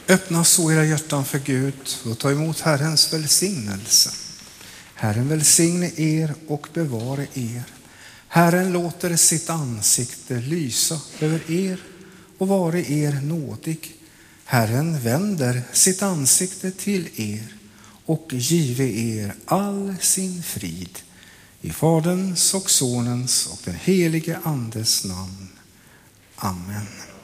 Öppna så era hjärtan för Gud och ta emot Herrens välsignelse. Herren välsigne er och bevare er. Herren låter sitt ansikte lysa över er och vare er nådig. Herren vänder sitt ansikte till er och give er all sin frid. I Faderns och Sonens och den helige Andes namn. Amen.